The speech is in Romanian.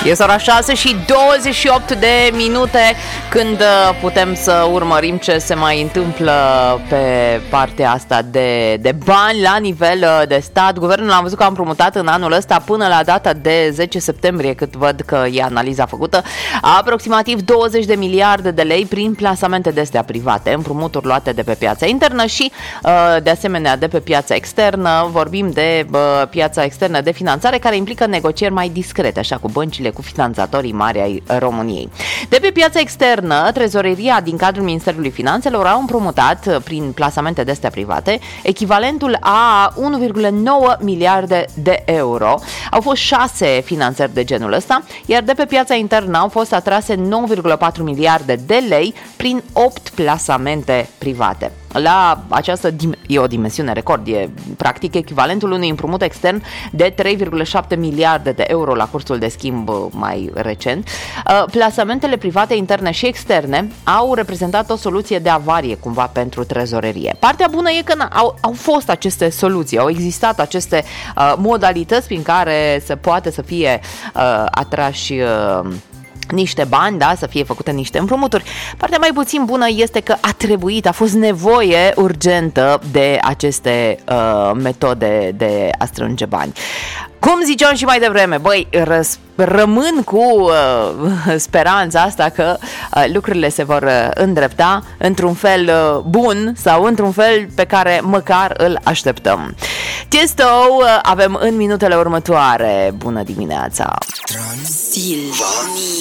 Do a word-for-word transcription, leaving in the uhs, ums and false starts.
Este ora șase și douăzeci și opt de minute când putem să urmărim ce se mai întâmplă pe partea asta de, de bani la nivel de stat. Guvernul am văzut că a împrumutat în anul ăsta până la data de zece septembrie, cât văd că e analiza făcută, aproximativ douăzeci de miliarde de lei prin plasamente de astea private, împrumuturi luate de pe piața internă și de asemenea de pe piața externă. Vorbim de piața externă de finanțare, care implică negocieri mai discrete, așa, cu băncile, cu finanțatorii mari ai României. De pe piața externă, trezoreria din cadrul Ministerului Finanțelor a împrumutat prin plasamente de astea private echivalentul a unu virgulă nouă miliarde de euro. Au fost șase finanțări de genul ăsta, iar de pe piața internă au fost atrase nouă virgulă patru miliarde de lei prin opt plasamente private. La această e o dimensiune record, e practic echivalentul unui împrumut extern de trei virgulă șapte miliarde de euro la cursul de schimb mai recent. Plasamentele private interne și externe au reprezentat o soluție de avarie cumva pentru trezorerie. Partea bună e că au, au fost aceste soluții, au existat aceste uh, modalități prin care se poate să fie uh, atrași uh, niște bani, da, să fie făcute niște împrumuturi. Partea mai puțin bună este că a trebuit, a fost nevoie urgentă de aceste uh, metode de a strânge bani. Cum ziceam și mai devreme, băi, răs- rămân cu uh, speranța asta că uh, lucrurile se vor uh, îndrepta într-un fel uh, bun sau într-un fel pe care măcar îl așteptăm. Tiesto uh, avem în minutele următoare. Bună dimineața! Transilvania.